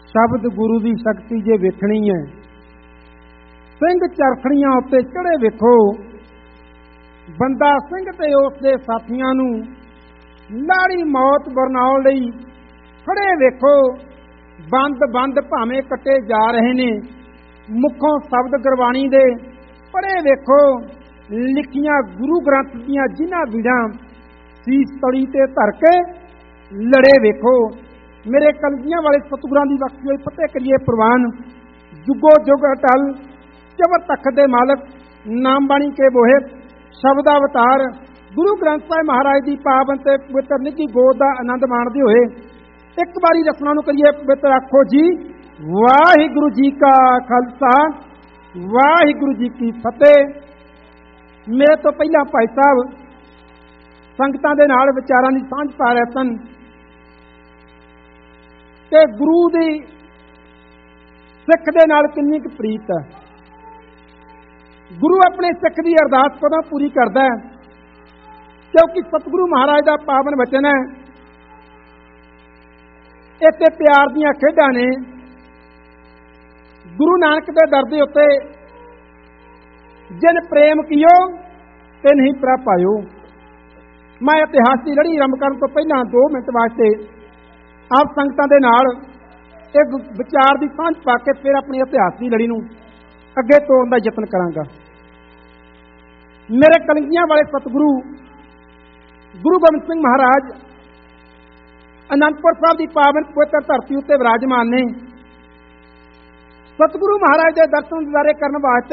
शब्द गुरु की शक्ति जे वेखनी है, सिंह चरखड़ियां उत्ते चढ़े वेखो, बंदा सिंह ते उसके साथियां नूं लाड़ी मौत बरनाउण लई खड़े वेखो। बंद बंद भावें कटे जा रहे ने, मुखों शब्द गुरबाणी दे पढ़े वेखो। लिखियां गुरु ग्रंथ दियां जिन्हां विड़ां सीस तली ते धर के लड़े वेखो। मेरे कलगियां वाले सतगुरां दी बख्शी होई फतेह करिए प्रवान। जुगो जुग अटल चबर तखत दे मालक, नाम बाणी के बोहे शब्द अवतार, गुरु ग्रंथ साहिब महाराज की पावन ते पवित्र निੱਘੀ गोद का आनंद माणदे होए एक बारी रसना नूं करिए पवित्र। आखो जी वाहिगुरू जी का खालसा, वाहिगुरू जी की फतेह। मेरे तो पहला भाई साहब संगतां दे नाल विचारां दी सांझ पा रहे सन कि गुरु दी सिख दे नाल किन्नी क प्रीत है। गुरु अपने सिख की अरदास कदों पूरी करता है? क्योंकि सतगुरु महाराज का पावन वचन है, इत्ते प्यार दीयां खेडां ने। गुरु नानक के दर दे उत्ते जिन प्रेम कियो ते नहीं प्रा पायो। मैं इतिहास की लड़ी आरंभ करने तो पहला 2 मिनट वास्ते आप संगतां दे नाल एक विचार की सांझ पा के फिर अपनी इतिहास की लड़ी नूं अगे तोड़न का यतन करांगा। मेरे कलगियां वाले सतगुरु गुरु गोबिंद सिंह महाराज आनंदपुर साहब की पावन पवित्र धरती उत्ते विराजमान ने। सतगुरु महाराज के दर्शन दीदारे करने वास्ते